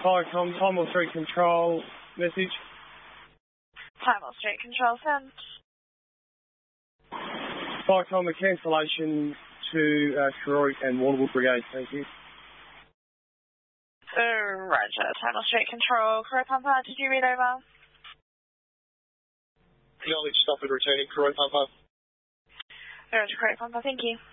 Hi, Tom. Timewell Street Control message. Timewell Street Control sent. Hi, Tom. A cancellation to Sherroy and Waterwood Brigade. Thank you. Roger. Timewell Street Control. Crow Pumper, did you read over? Acknowledge stop and returning. Crow Pumper. Roger, Crow Pumper. Thank you.